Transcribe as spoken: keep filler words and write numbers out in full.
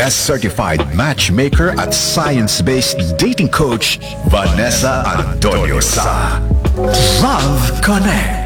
best certified matchmaker at science-based dating coach, Vanessa Antonio sa Love Connect.